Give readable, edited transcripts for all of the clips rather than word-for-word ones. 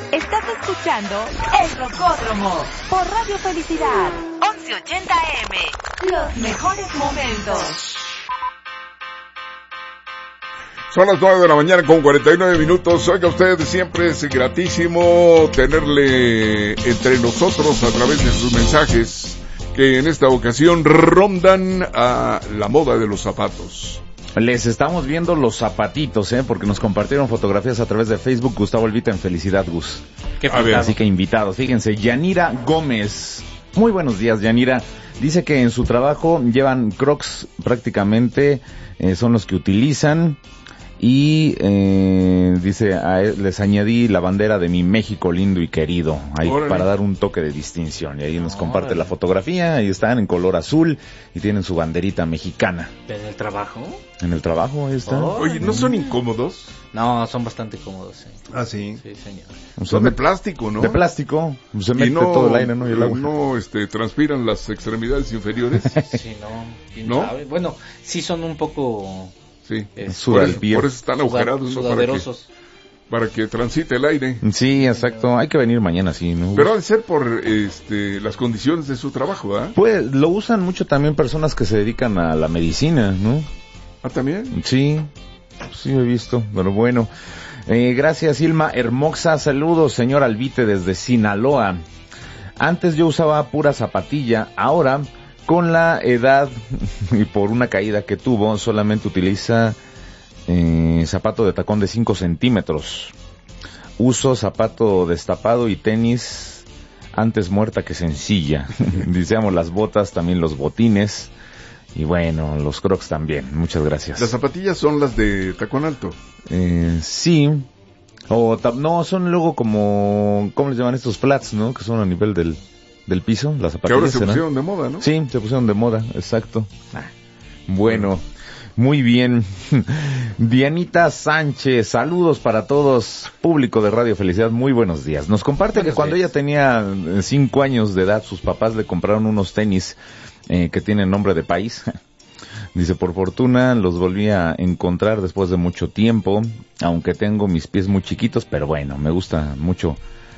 Estás escuchando El Rocódromo por Radio Felicidad 1180 AM. Los mejores momentos. Son las 9 de la mañana con 49 minutos. Oiga usted, siempre es gratísimo tenerle entre nosotros a través de sus mensajes que en esta ocasión rondan a la moda de los zapatos. Les estamos viendo los zapatitos, porque nos compartieron fotografías a través de Facebook. Gustavo Elvita en Felicidad, Gus. Qué fantástico. Así que invitados. Fíjense, Yanira Gómez. Muy buenos días, Yanira. Dice que en su trabajo llevan Crocs prácticamente, son los que utilizan. Y dice, les añadí la bandera de mi México lindo y querido, ahí para dar un toque de distinción. Y ahí nos comparte la fotografía, ahí están en color azul y tienen su banderita mexicana. ¿En el trabajo? En el trabajo, ahí está. Oye, ¿no son incómodos? No, son bastante cómodos, sí. Ah, sí. Sí, señor. Son de plástico, ¿no? De plástico, se mete todo el aire, ¿no? Y el agua. No, transpiran las extremidades inferiores. Sí, no. ¿Quién ¿No? sabe? Bueno, sí son un poco... Sí, por eso están agujerados, ¿no? Para que transite el aire. Sí, exacto. Hay que venir mañana, sí, ¿no? Pero ha de ser por las condiciones de su trabajo, ¿ah? Pues lo usan mucho también personas que se dedican a la medicina, ¿no? ¿Ah, también? Sí, sí he visto, pero bueno. Gracias, Ilma Hermosa. Saludos, señor Albite, desde Sinaloa. Antes yo usaba pura zapatilla, ahora... Con la edad y por una caída que tuvo, solamente utiliza zapato de tacón de 5 centímetros. Uso zapato destapado y tenis antes muerta que sencilla. Diceamos las botas, también los botines. Y bueno, los Crocs también. Muchas gracias. ¿Las zapatillas son las de tacón alto? Sí. No, son luego como... ¿Cómo les llaman estos flats, no? Que son a nivel del piso, las zapatillas. Que ahora se pusieron de moda, ¿no? Sí, se pusieron de moda, exacto. Bueno, muy bien. Dianita Sánchez, saludos para todos, público de Radio Felicidad, muy buenos días. Nos comparte que cuando ella tenía 5 años de edad, sus papás le compraron unos tenis que tienen nombre de país. Dice, por fortuna los volví a encontrar después de mucho tiempo, aunque tengo mis pies muy chiquitos, pero bueno, me gusta mucho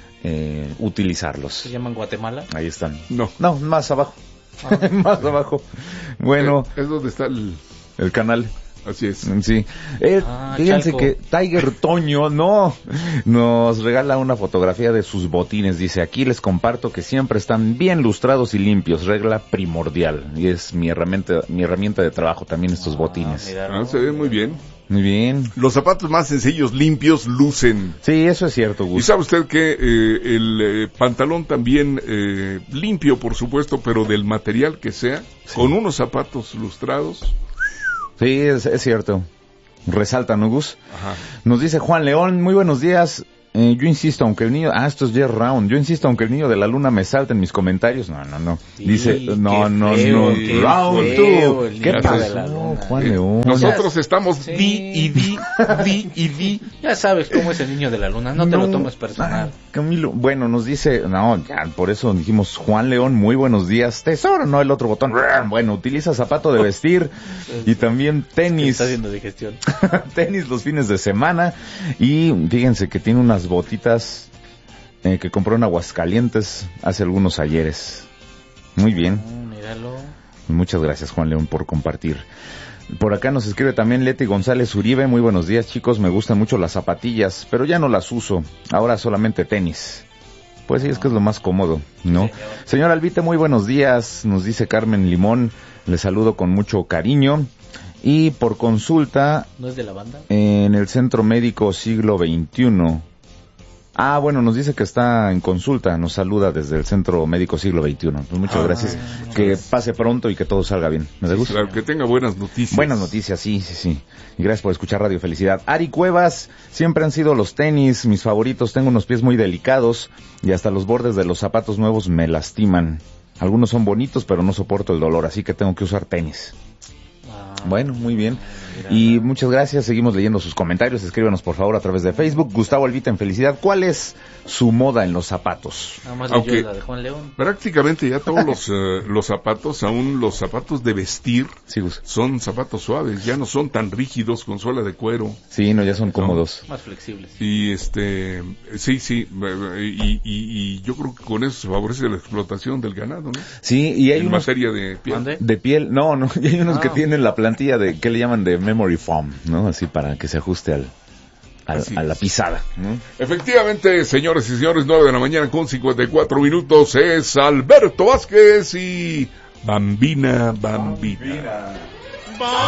utilizarlos. ¿Se llaman Guatemala? Ahí están. No, más abajo. Más abajo. Bueno, es donde está el canal. Así es. Sí. Fíjense Chalco. que Tiger Toño nos regala una fotografía de sus botines. Dice, aquí les comparto que siempre están bien lustrados y limpios, regla primordial. Y es mi herramienta de trabajo también estos botines. Se ve muy bien. Muy bien. Los zapatos más sencillos, limpios, lucen. Sí, eso es cierto, Gus. Y sabe usted que el pantalón también limpio, por supuesto, pero del material que sea, con unos zapatos lustrados. Sí, es cierto. Resalta, ¿no, Gus? Ajá. Nos dice Juan León, muy buenos días. Yo insisto, aunque el niño... esto es Jeff Round. Yo insisto, aunque el niño de la luna me salte en mis comentarios. No. Sí, dice, no. Round 2. ¿Qué pasó, Juan León? Nosotros estamos Sí. di. Ya sabes cómo es el niño de la luna, no te lo tomes personal. Camilo, bueno, nos dice... ya, por eso dijimos, Juan León, muy buenos días. Tesoro, no el otro botón. Bueno, utiliza zapato de vestir y también tenis. Está haciendo digestión. Tenis los fines de semana. Y fíjense que tiene unas botitas que compró en Aguascalientes hace algunos ayeres. Muy bien. Míralo. Muchas gracias, Juan León, por compartir. Por acá nos escribe también Leti González Uribe. Muy buenos días, chicos. Me gustan mucho las zapatillas, pero ya no las uso. Ahora solamente tenis. Pues sí, es que es lo más cómodo, ¿no? Señor Albite, muy buenos días. Nos dice Carmen Limón. Le saludo con mucho cariño. Y por consulta... ¿No es de la banda? En el Centro Médico Siglo XXI. Bueno, nos dice que está en consulta, nos saluda desde el Centro Médico Siglo XXI. Pues muchas gracias. Que pase pronto y que todo salga bien. ¿Me gusta? Claro, que tenga buenas noticias. Buenas noticias, sí. Y gracias por escuchar Radio Felicidad. Ari Cuevas, siempre han sido los tenis mis favoritos. Tengo unos pies muy delicados y hasta los bordes de los zapatos nuevos me lastiman. Algunos son bonitos, pero no soporto el dolor, así que tengo que usar tenis. Bueno, muy bien. Y muchas gracias, seguimos leyendo sus comentarios, escríbanos por favor a través de Facebook. Gustavo Albita en Felicidad, ¿cuál es su moda en los zapatos? Nada más Aunque leyó la de Juan León. prácticamente ya todos los zapatos, aún los zapatos de vestir, Sí, Gus. son zapatos suaves, ya no son tan rígidos con suela de cuero. Sí, no, ya son cómodos. Más flexibles. Y sí, y yo creo que con eso se favorece la explotación del ganado, ¿no? Sí, y hay En unos materia de piel. ¿Mande? de piel, no, y hay unos que Ah. tienen la plantilla de, ¿qué le llaman? De memory foam, ¿no? Así para que se ajuste Así a la es. pisada, ¿no? Efectivamente, señores y señores, 9 de la mañana con 54 minutos, es Alberto Vázquez y Bambina.